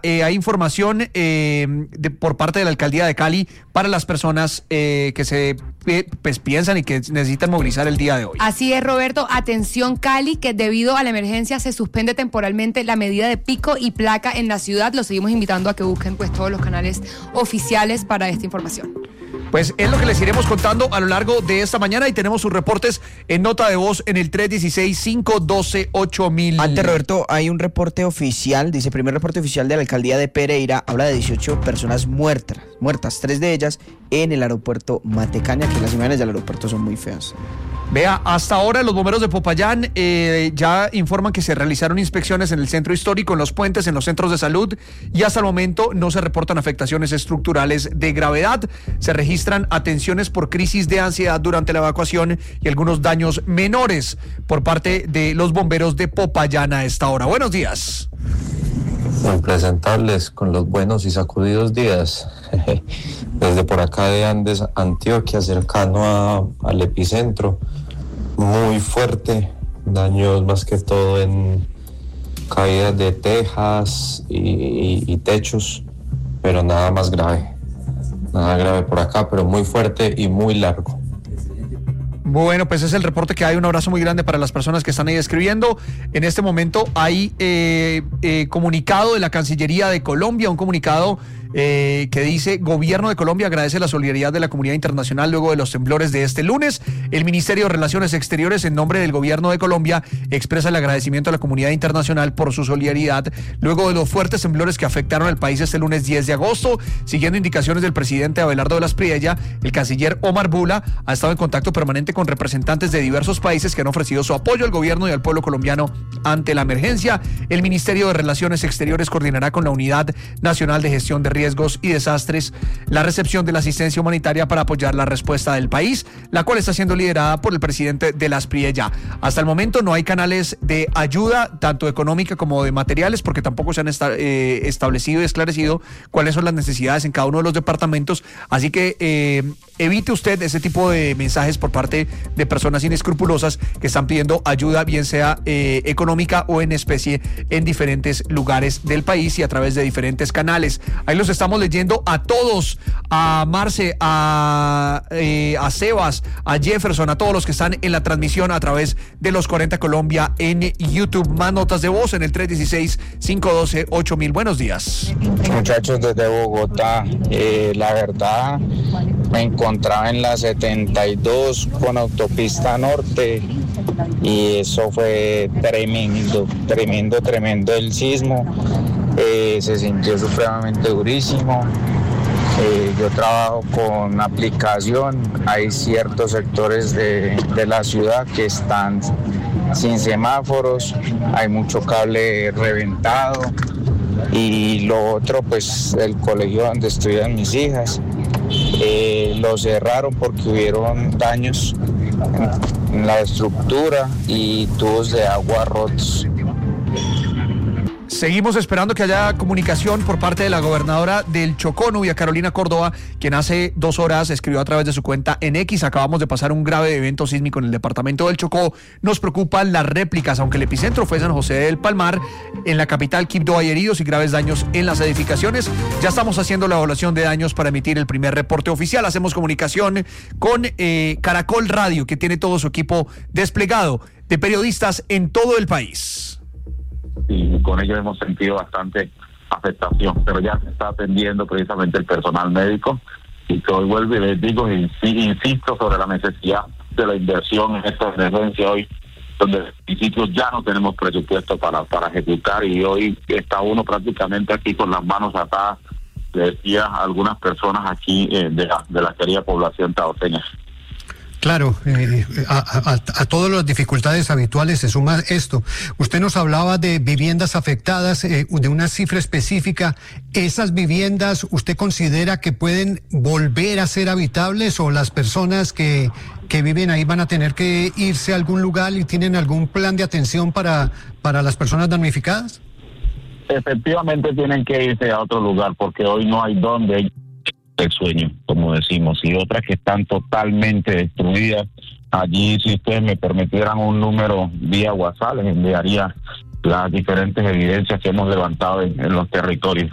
hay información por parte de la Alcaldía de Cali para las personas que se piensan y que necesitan movilizar el día de hoy. Así es, Roberto. Atención, Cali, que debido a la emergencia se suspende temporalmente la medida de pico y placa en la ciudad. Los seguimos invitando a que busquen pues todos los canales oficiales para esta información. Pues es lo que les iremos contando a lo largo de esta mañana y tenemos sus reportes en nota de voz en el 316-512-8000. Antes, Roberto, hay un reporte oficial, dice, primer reporte oficial de la Alcaldía de Pereira, habla de 18 personas muertas, 3 de ellas en el aeropuerto Matecaña, que las imágenes del aeropuerto son muy feas. Vea, hasta ahora los bomberos de Popayán ya informan que se realizaron inspecciones en el centro histórico, en los puentes, en los centros de salud y hasta el momento no se reportan afectaciones estructurales de gravedad. Se registran atenciones por crisis de ansiedad durante la evacuación y algunos daños menores por parte de los bomberos de Popayán a esta hora. Buenos días. Presentarles con los buenos y sacudidos días desde por acá de Andes, Antioquia, cercano al epicentro, muy fuerte, daños más que todo en caídas de tejas y techos, pero nada más grave, nada grave por acá, pero muy fuerte y muy largo. Bueno, pues es el reporte que hay. Un abrazo muy grande para las personas que están ahí escribiendo. En este momento hay comunicado de la Cancillería de Colombia, un comunicado que dice: Gobierno de Colombia agradece la solidaridad de la comunidad internacional luego de los temblores de este lunes. El Ministerio de Relaciones Exteriores, en nombre del Gobierno de Colombia, expresa el agradecimiento a la comunidad internacional por su solidaridad luego de los fuertes temblores que afectaron al país este lunes 10 de agosto. Siguiendo indicaciones del presidente Abelardo Velas Priella, el canciller Omar Bula ha estado en contacto permanente con representantes de diversos países que han ofrecido su apoyo al gobierno y al pueblo colombiano ante la emergencia. El Ministerio de Relaciones Exteriores coordinará con la Unidad Nacional de Gestión de Riesgos y Desastres la recepción de la asistencia humanitaria para apoyar la respuesta del país, la cual está siendo liderada por el presidente Velas Priella. Hasta el momento no hay canales de ayuda, tanto económica como de materiales, porque tampoco se han establecido y esclarecido cuáles son las necesidades en cada uno de los departamentos, así que evite usted ese tipo de mensajes por parte de personas inescrupulosas que están pidiendo ayuda, bien sea económica o en especie, en diferentes lugares del país y a través de diferentes canales. Ahí los estamos leyendo a todos, a Marce, a Sebas, a Jefferson, a todos los que están en la transmisión a través de Los 40 Colombia en YouTube. Más notas de voz en el 316-512-8000. Buenos días. Muchachos, desde Bogotá, la verdad, me encontraba en la 72 con autopista norte y eso fue tremendo el sismo. Se sintió supremamente durísimo. Yo trabajo con aplicación, hay ciertos sectores de la ciudad que están sin semáforos, hay mucho cable reventado y lo otro, pues el colegio donde estudian mis hijas, lo cerraron porque hubieron daños en la estructura y tubos de agua rotos. Seguimos esperando que haya comunicación por parte de la gobernadora del Chocó, Nubia Carolina Córdoba, quien hace 2 horas escribió a través de su cuenta en X: acabamos de pasar un grave evento sísmico en el departamento del Chocó. Nos preocupan las réplicas, aunque el epicentro fue San José del Palmar. En la capital, Quibdó, hay heridos y graves daños en las edificaciones. Ya estamos haciendo la evaluación de daños para emitir el primer reporte oficial. Hacemos comunicación con Caracol Radio, que tiene todo su equipo desplegado de periodistas en todo el país. Y con ello hemos sentido bastante afectación, pero ya se está atendiendo precisamente el personal médico, y que hoy vuelvo y les digo y insisto sobre la necesidad de la inversión en esta emergencia hoy, donde los municipios ya no tenemos presupuesto para ejecutar, y hoy está uno prácticamente aquí con las manos atadas, le decía a algunas personas aquí de la querida población taoseña. Claro, a todas las dificultades habituales se suma esto. Usted nos hablaba de viviendas afectadas, de una cifra específica. ¿Esas viviendas usted considera que pueden volver a ser habitables, o las personas que viven ahí van a tener que irse a algún lugar y tienen algún plan de atención para las personas damnificadas? Efectivamente tienen que irse a otro lugar, porque hoy no hay dónde el sueño, como decimos, y otras que están totalmente destruidas. Allí, si ustedes me permitieran un número vía WhatsApp, les enviaría las diferentes evidencias que hemos levantado en los territorios.